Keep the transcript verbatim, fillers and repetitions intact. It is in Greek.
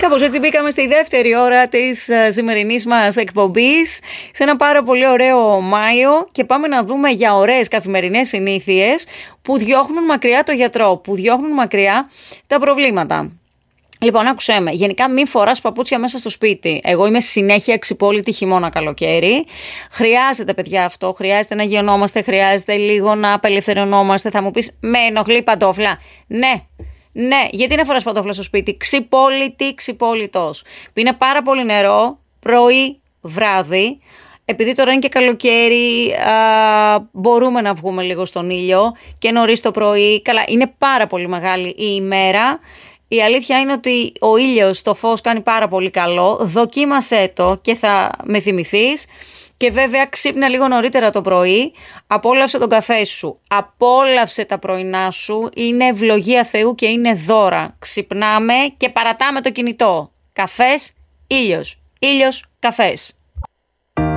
Κάπως έτσι μπήκαμε στη δεύτερη ώρα της σημερινής μας εκπομπής, σε ένα πάρα πολύ ωραίο Μάιο, και πάμε να δούμε για ωραίες καθημερινές συνήθειες που διώχνουν μακριά το γιατρό, που διώχνουν μακριά τα προβλήματα. Λοιπόν, άκουσέ με. Γενικά, μην φοράς παπούτσια μέσα στο σπίτι. Εγώ είμαι συνέχεια ξυπόλυτη χειμώνα καλοκαίρι. Χρειάζεται, παιδιά, αυτό. Χρειάζεται να γινόμαστε, χρειάζεται λίγο να απελευθερωνόμαστε. Θα μου πεις, με ενοχλεί παντόφλα. Ναι. Ναι, γιατί να φοράς παντόφλα στο σπίτι? Ξυπόλυτη, ξυπόλυτος. Πίνε πάρα πολύ νερό, πρωί, βράδυ. Επειδή τώρα είναι και καλοκαίρι, α, μπορούμε να βγούμε λίγο στον ήλιο και νωρίς το πρωί. Καλά, είναι πάρα πολύ μεγάλη η ημέρα. Η αλήθεια είναι ότι ο ήλιος στο φως κάνει πάρα πολύ καλό. Δοκίμασέ το και θα με θυμηθείς. Και βέβαια ξύπνα λίγο νωρίτερα το πρωί, απόλαυσε τον καφέ σου, απόλαυσε τα πρωινά σου, είναι ευλογία Θεού και είναι δώρα. Ξυπνάμε και παρατάμε το κινητό. Καφές, ήλιος, ήλιος, καφές.